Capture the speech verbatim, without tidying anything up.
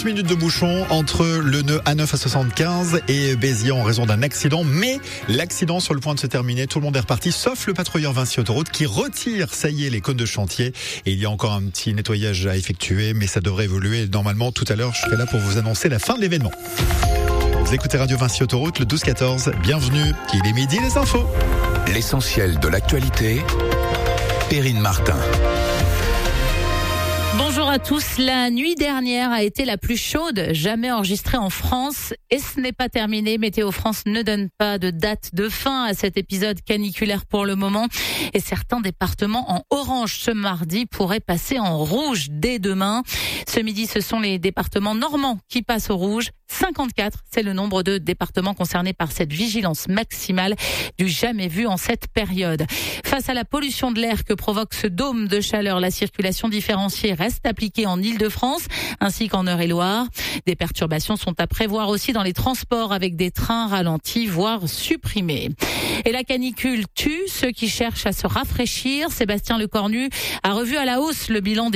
minutes de bouchon entre le nœud A neuf à soixante-quinze et Béziers en raison d'un accident, mais l'accident sur le point de se terminer, tout le monde est reparti sauf le patrouilleur Vinci Autoroute qui retire, ça y est, les cônes de chantier et il y a encore un petit nettoyage à effectuer, mais ça devrait évoluer normalement. Tout à l'heure, je serai là pour vous annoncer la fin de l'événement. Vous écoutez Radio Vinci Autoroute, le douze quatorze, bienvenue, il est midi, les infos. L'essentiel de l'actualité, Perrine Martin. Bonjour à tous. La nuit dernière a été la plus chaude jamais enregistrée en France et ce n'est pas terminé. Météo France ne donne pas de date de fin à cet épisode caniculaire pour le moment et certains départements en orange ce mardi pourraient passer en rouge dès demain. Ce midi, ce sont les départements normands qui passent au rouge. cinquante-quatre, c'est le nombre de départements concernés par cette vigilance maximale du jamais vu en cette période. Face à la pollution de l'air que provoque ce dôme de chaleur, la circulation différenciée reste appliquée en Île-de-France ainsi qu'en Eure-et-Loire. Des perturbations sont à prévoir aussi dans les transports avec des trains ralentis, voire supprimés. Et la canicule tue ceux qui cherchent à se rafraîchir. Sébastien Lecornu a revu à la hausse le bilan des